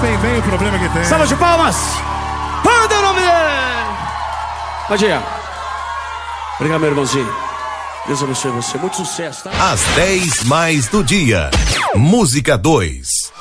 sabem bem o problema que tem. Salva de palmas! Manda o nome dele! Padinha. Obrigado, meu irmãozinho. Deus abençoe você. Muito sucesso, tá? Às 10 mais do dia. Música 2.